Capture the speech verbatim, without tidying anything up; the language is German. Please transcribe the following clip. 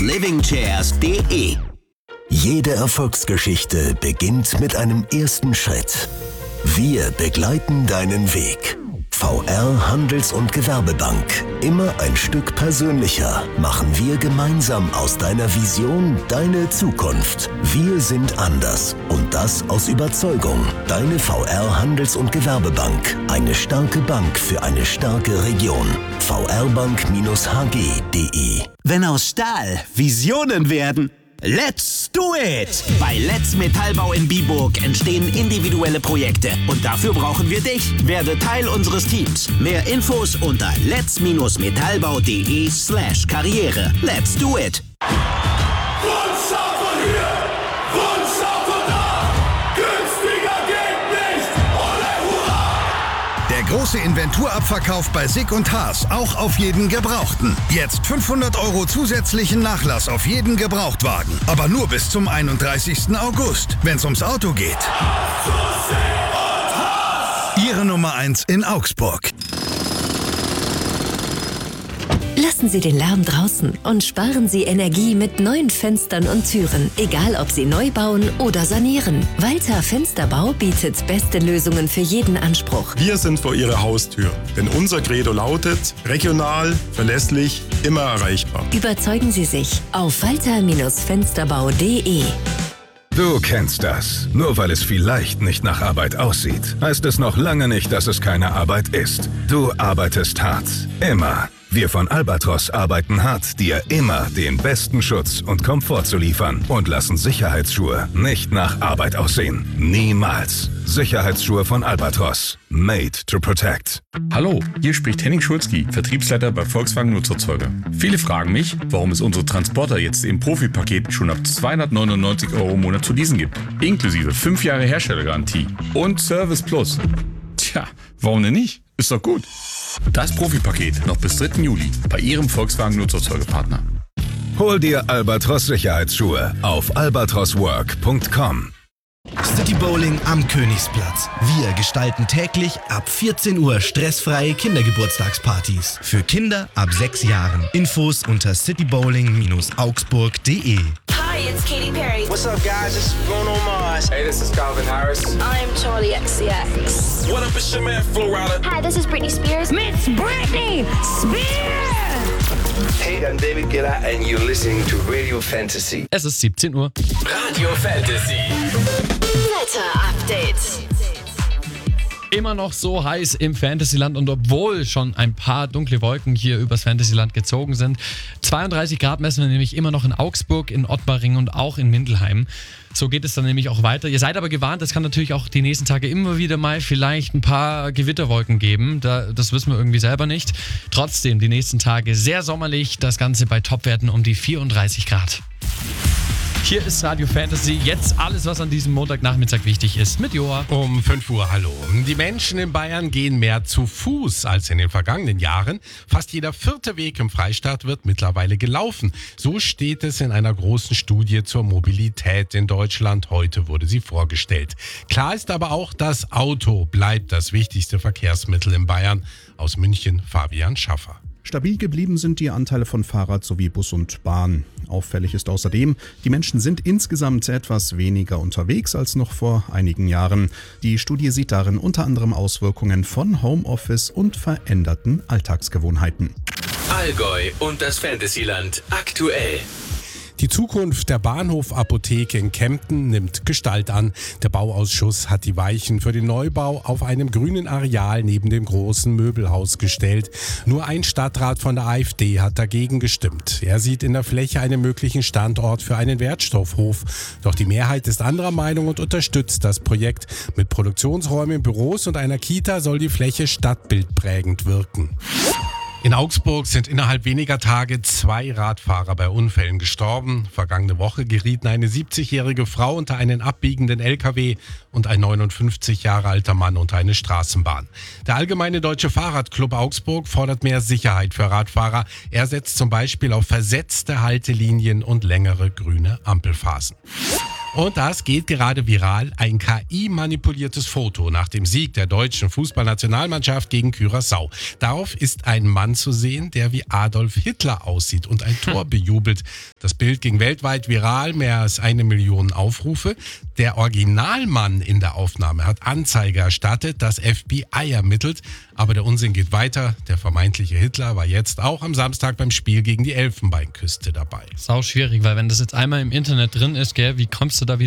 living chairs punkt de. Jede Erfolgsgeschichte beginnt mit einem ersten Schritt. Wir begleiten deinen Weg. V R Handels- und Gewerbebank. Immer ein Stück persönlicher machen wir gemeinsam aus deiner Vision deine Zukunft. Wir sind anders und das aus Überzeugung. Deine V R Handels- und Gewerbebank. Eine starke Bank für eine starke Region. v r bank Bindestrich h g punkt de. Wenn aus Stahl Visionen werden, let's do it! Bei Let's Metallbau in Biburg entstehen individuelle Projekte und dafür brauchen wir dich. Werde Teil unseres Teams. Mehr Infos unter let's metallbau punkt de slash karriere. Let's do it! Der große Inventurabverkauf bei Sick und Haas, auch auf jeden Gebrauchten. Jetzt fünfhundert Euro zusätzlichen Nachlass auf jeden Gebrauchtwagen. Aber nur bis zum einunddreißigsten August, wenn es ums Auto geht. Ihre Nummer eins in Augsburg. Lassen Sie den Lärm draußen und sparen Sie Energie mit neuen Fenstern und Türen. Egal, ob Sie neu bauen oder sanieren. Walter Fensterbau bietet beste Lösungen für jeden Anspruch. Wir sind vor Ihrer Haustür, denn unser Credo lautet: regional, verlässlich, immer erreichbar. Überzeugen Sie sich auf walter Fensterbau punkt de. Du kennst das. Nur weil es vielleicht nicht nach Arbeit aussieht, heißt es noch lange nicht, dass es keine Arbeit ist. Du arbeitest hart. Immer. Wir von Albatros arbeiten hart, dir immer den besten Schutz und Komfort zu liefern und lassen Sicherheitsschuhe nicht nach Arbeit aussehen. Niemals. Sicherheitsschuhe von Albatros. Made to protect. Hallo, hier spricht Henning Schulzki, Vertriebsleiter bei Volkswagen Nutzerzeuger. Viele fragen mich, warum es unsere Transporter jetzt im Profipaket schon ab zweihundertneunundneunzig Euro im Monat zu leasen gibt. Inklusive fünf Jahre Herstellergarantie und Service Plus. Tja, warum denn nicht? Ist doch gut. Das Profipaket noch bis dritten Juli bei Ihrem Volkswagen Nutzerzeugerpartner. Hol dir Albatros Sicherheitsschuhe auf albatros work punkt com. City Bowling am Königsplatz. Wir gestalten täglich ab vierzehn Uhr stressfreie Kindergeburtstagspartys. Für Kinder ab sechs Jahren. Infos unter city bowling augsburg punkt de. Hi, it's Katy Perry. What's up, guys? This is Bruno Mars. Hey, this is Calvin Harris. I'm Charlie X C X. What up, it's your man Flo Rida. Hi, this is Britney Spears. Miss Britney Spears. Hey, I'm David Guetta and you're listening to Radio Fantasy. Es ist siebzehn Uhr. Radio Fantasy. Wetter-Update. Immer noch so heiß im Fantasyland und obwohl schon ein paar dunkle Wolken hier übers Fantasyland gezogen sind, zweiunddreißig Grad messen wir nämlich immer noch in Augsburg, in Ottmaring und auch in Mindelheim. So geht es dann nämlich auch weiter. Ihr seid aber gewarnt, es kann natürlich auch die nächsten Tage immer wieder mal vielleicht ein paar Gewitterwolken geben. Da, das wissen wir irgendwie selber nicht. Trotzdem die nächsten Tage sehr sommerlich, das Ganze bei Topwerten um die vierunddreißig Grad. Hier ist Radio Fantasy, jetzt alles, was an diesem Montagnachmittag wichtig ist, mit Joa. Um fünf Uhr, hallo. Die Menschen in Bayern gehen mehr zu Fuß als in den vergangenen Jahren. Fast jeder vierte Weg im Freistaat wird mittlerweile gelaufen. So steht es in einer großen Studie zur Mobilität in Deutschland. Heute wurde sie vorgestellt. Klar ist aber auch, das Auto bleibt das wichtigste Verkehrsmittel in Bayern. Aus München, Fabian Schaffer. Stabil geblieben sind die Anteile von Fahrrad sowie Bus und Bahn. Auffällig ist außerdem, die Menschen sind insgesamt etwas weniger unterwegs als noch vor einigen Jahren. Die Studie sieht darin unter anderem Auswirkungen von Homeoffice und veränderten Alltagsgewohnheiten. Allgäu und das Fantasyland aktuell. Die Zukunft der Bahnhofapotheke in Kempten nimmt Gestalt an. Der Bauausschuss hat die Weichen für den Neubau auf einem grünen Areal neben dem großen Möbelhaus gestellt. Nur ein Stadtrat von der AfD hat dagegen gestimmt. Er sieht in der Fläche einen möglichen Standort für einen Wertstoffhof. Doch die Mehrheit ist anderer Meinung und unterstützt das Projekt. Mit Produktionsräumen, Büros und einer Kita soll die Fläche stadtbildprägend wirken. In Augsburg sind innerhalb weniger Tage zwei Radfahrer bei Unfällen gestorben. Vergangene Woche gerieten eine siebzigjährige Frau unter einen abbiegenden L K W und ein neunundfünfzig Jahre alter Mann unter eine Straßenbahn. Der Allgemeine Deutsche Fahrradclub Augsburg fordert mehr Sicherheit für Radfahrer. Er setzt zum Beispiel auf versetzte Haltelinien und längere grüne Ampelphasen. Und das geht gerade viral. Ein K I-manipuliertes Foto nach dem Sieg der deutschen Fußballnationalmannschaft gegen Curaçao. Darauf ist ein Mann zu sehen, der wie Adolf Hitler aussieht und ein Tor bejubelt. Das Bild ging weltweit viral, mehr als eine Million Aufrufe. Der Originalmann in der Aufnahme hat Anzeige erstattet, das F B I ermittelt. Aber der Unsinn geht weiter. Der vermeintliche Hitler war jetzt auch am Samstag beim Spiel gegen die Elfenbeinküste dabei. Sau schwierig, weil wenn das jetzt einmal im Internet drin ist, gell, wie kommst du